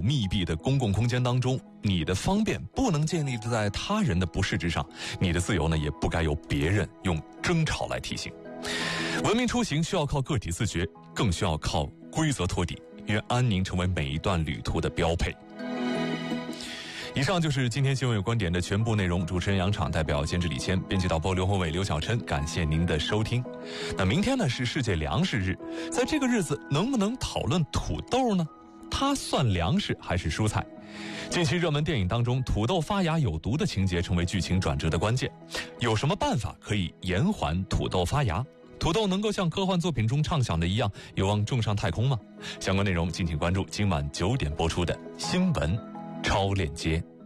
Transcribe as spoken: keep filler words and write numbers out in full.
密闭的公共空间当中，你的方便不能建立在他人的不适之上，你的自由呢，也不该由别人用争吵来提醒。文明出行需要靠个体自觉，更需要靠规则托底，愿安宁成为每一段旅途的标配。以上就是今天新闻有观点的全部内容，主持人杨昶，代表监制李谦，编辑导播刘宏伟、刘小琛，感谢您的收听。那明天呢是世界粮食日，在这个日子能不能讨论土豆呢？它算粮食还是蔬菜？近期热门电影当中，土豆发芽有毒的情节成为剧情转折的关键。有什么办法可以延缓土豆发芽？土豆能够像科幻作品中畅想的一样，有望冲上太空吗？相关内容敬请关注今晚九点播出的新闻超链接。